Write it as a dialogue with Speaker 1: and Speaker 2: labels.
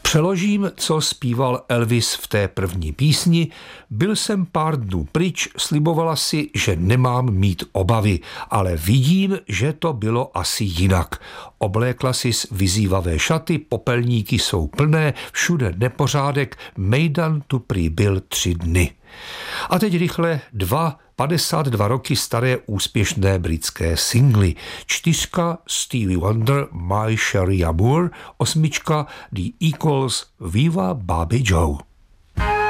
Speaker 1: Přeložím, co zpíval Elvis v té první písni. Byl jsem pár dnů pryč, slibovala si, že nemám mít obavy, ale vidím, že to bylo asi jinak. Oblékla si vyzývavé šaty, popelníky jsou plné, všude nepořádek, mejdan tu prý byl 3 dny. A teď rychle 52 roky staré úspěšné britské singly. 4 Stevie Wonder, My Sherry Amour, 8 The Equals, Viva Bobby Joe.